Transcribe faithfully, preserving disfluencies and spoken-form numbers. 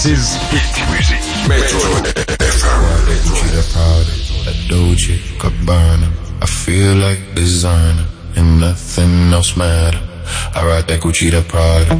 Is music Metro F M. Gucci the Prada, that Dolce Gabbana. I feel like designer and nothing else matter. I ride that Gucci the Prada,